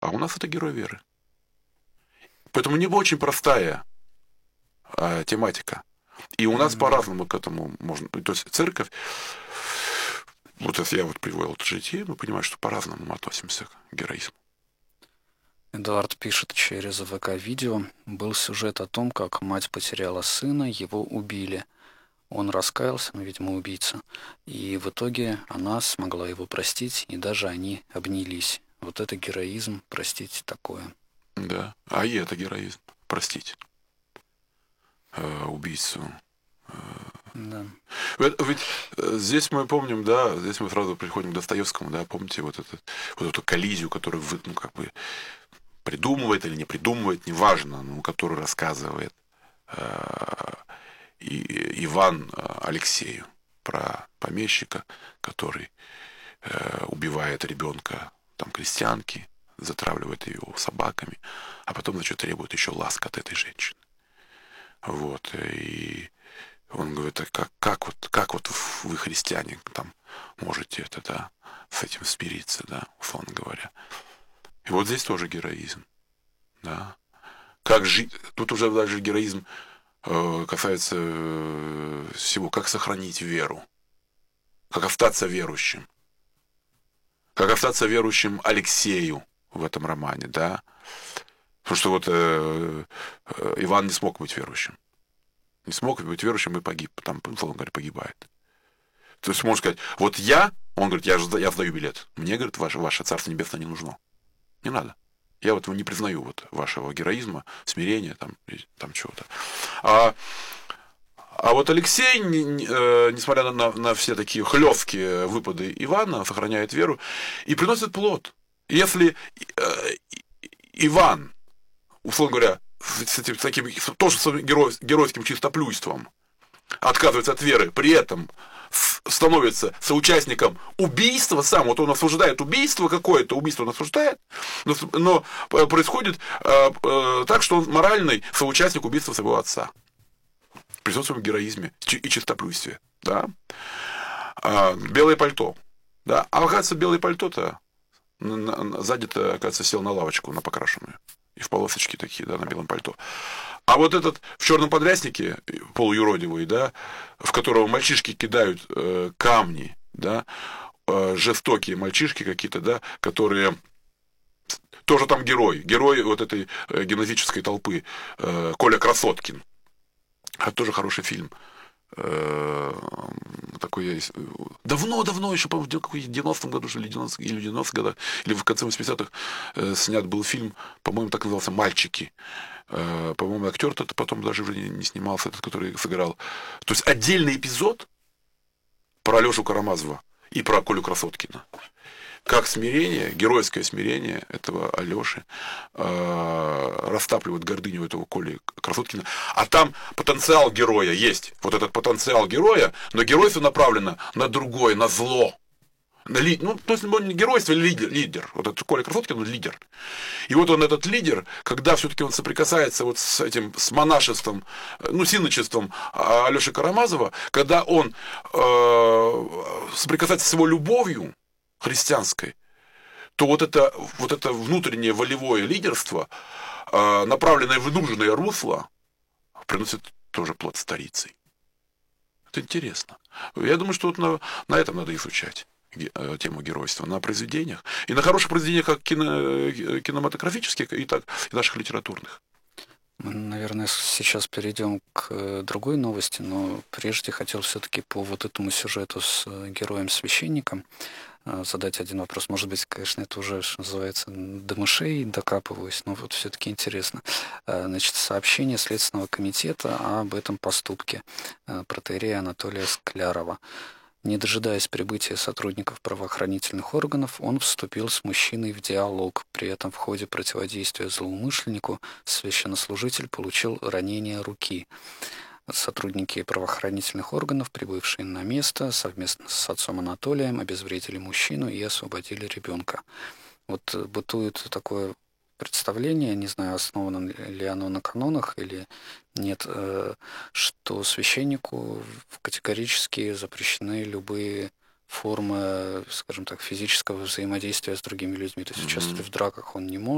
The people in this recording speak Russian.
А у нас это герой веры. Поэтому у него очень простая тематика. И у нас по-разному к этому можно. То есть церковь, вот если я вот привел это житие, мы понимаем, что по-разному мы относимся к героизму. Эдуард пишет через ВК-видео. Был сюжет о том, как мать потеряла сына, его убили. Он раскаялся, видимо, убийца. И в итоге она смогла его простить, и даже они обнялись. Вот это героизм, простить такое. Да. А и это героизм. Простить убийцу. Да. Ведь здесь мы помним, да, здесь мы сразу приходим к Достоевскому, да, помните вот эту коллизию, которую как бы придумывает или не придумывает, неважно, но который рассказывает Иван Алексею про помещика, который убивает ребенка там крестьянки, затравливает его собаками, а потом, значит, требует еще ласк от этой женщины. Вот, и он говорит, как вот вы, христиане, там, можете это, да, с этим смириться, да, условно говоря. И вот здесь тоже героизм, да. Как жить, тут уже даже героизм касается всего, как сохранить веру, как остаться верующим. Как остаться верующим Алексею в этом романе, да. Потому что вот Иван не смог быть верующим. Не смог быть верующим и погиб. Там, условно говоря, погибает. То есть можно сказать, вот он говорит, я сдаю билет. Мне, говорит, ваше Царство Небесное не нужно. Не надо. Я вот не признаю вот вашего героизма, смирения, там чего-то. А вот Алексей, несмотря на все такие хлесткие выпады Ивана, сохраняет веру и приносит плод. Если Иван, условно говоря, с таким тоже с геройским чистоплюйством отказывается от веры, при этом становится соучастником убийства сам, вот он осуждает убийство какое-то, убийство он осуждает, но происходит так, что он моральный соучастник убийства своего отца. При всем своем героизме и чистоплюйстве. Да? Белое пальто. Да? А оказывается, белое пальто-то сзади-то, оказывается, сел на лавочку, на покрашенную. И в полосочки такие, да, на белом пальто. А вот этот в черном подряснике, полуюродивый, да, в которого мальчишки кидают камни, да, жестокие мальчишки какие-то, да, которые тоже там герой вот этой гимназической толпы, Коля Красоткин. Это тоже хороший фильм. Такой есть. Давно еще, по-моему, в 90-м году, или 90-х годах, или в конце 80-х снят был фильм, по-моему, так назывался «Мальчики». По-моему, актер-то потом даже уже не снимался, этот, который сыграл. То есть отдельный эпизод про Алешу Карамазова и про Колю Красоткина. Как смирение, геройское смирение этого Алеши растапливает гордыню этого Коли Красоткина. А там потенциал героя есть. Вот этот потенциал героя, но геройство направлено на другое, на зло. То есть не геройство, лидер. Вот этот Коля Красоткин, он лидер. И вот он, этот лидер, когда все-таки он соприкасается вот с монашеством, синочеством Алеши Карамазова, когда он соприкасается с его любовью христианской, то вот это внутреннее волевое лидерство, направленное в нужное русло, приносит тоже плод старицей. Это интересно. Я думаю, что вот на этом надо изучать тему геройства, на произведениях. И на хороших произведениях, как кинематографических, и наших литературных. Мы, наверное, сейчас перейдем к другой новости, но прежде хотел все-таки по вот этому сюжету с героем-священником задать один вопрос. Может быть, конечно, это уже, что называется, до мышей докапываюсь, но вот все-таки интересно. Значит, сообщение Следственного комитета об этом поступке протоиерея Анатолия Склярова. Не дожидаясь прибытия сотрудников правоохранительных органов, он вступил с мужчиной в диалог. При этом в ходе противодействия злоумышленнику священнослужитель получил ранение руки. Сотрудники правоохранительных органов, прибывшие на место, совместно с отцом Анатолием обезвредили мужчину и освободили ребенка. Вот бытует такое представление, не знаю, основано ли оно на канонах или нет, что священнику категорически запрещены любые формы, скажем так, физического взаимодействия с другими людьми. То есть участвовать в драках он не может.